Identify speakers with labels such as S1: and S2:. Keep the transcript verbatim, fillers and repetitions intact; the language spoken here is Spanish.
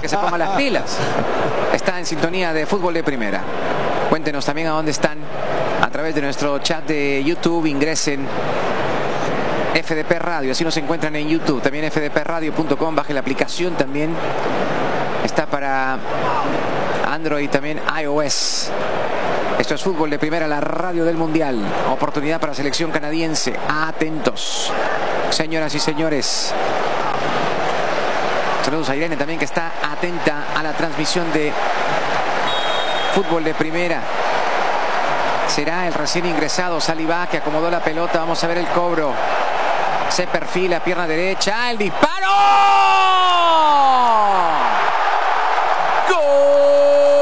S1: que se ponga las pilas. Está en sintonía de Fútbol de Primera. Cuéntenos también a dónde están a través de nuestro chat de YouTube. Ingresen F D P Radio, así nos encuentran en YouTube. También f d p radio punto com, baje la aplicación también. Está para Android, también iOS. Esto es Fútbol de Primera, la radio del Mundial. Oportunidad para selección canadiense. Atentos, señoras y señores. Saludos a Irene también, que está atenta a la transmisión de Fútbol de Primera. Será el recién ingresado Saliba, que acomodó la pelota. Vamos a ver el cobro. Se perfila, pierna derecha, el disparo.